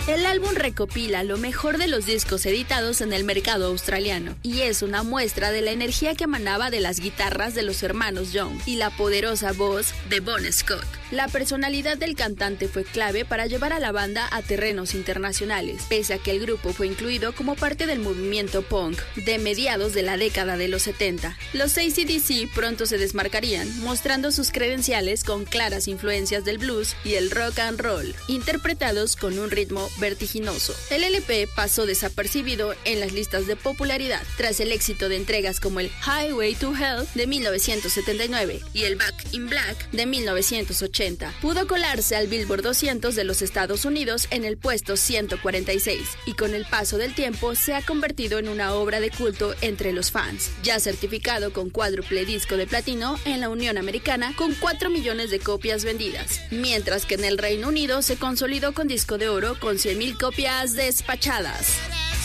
El álbum recopila lo mejor de los discos editados en el mercado australiano y es una muestra de la energía que emanaba de las guitarras de los hermanos Young y la poderosa voz de Bon Scott. La personalidad del cantante fue clave para llevar a la banda a terrenos internacionales, pese a que el grupo fue incluido como parte del movimiento punk de mediados de la década de los 70. Los AC/DC pronto se desmarcarían, mostrando sus credenciales con claras influencias del blues y el rock and roll, interpretados con un ritmo vertiginoso. El LP pasó desapercibido en las listas de popularidad tras el éxito de entregas como el Highway to Hell de 1979 y el Back in Black de 1980. Pudo colarse al Billboard 200 de los Estados Unidos en el puesto 146 y con el paso del tiempo se ha convertido en una obra de culto entre los fans, ya certificado con cuádruple disco de platino en la Unión Americana con 4 millones de copias vendidas, mientras que en el Reino Unido se consolidó con disco de oro con 100,000 copias despachadas.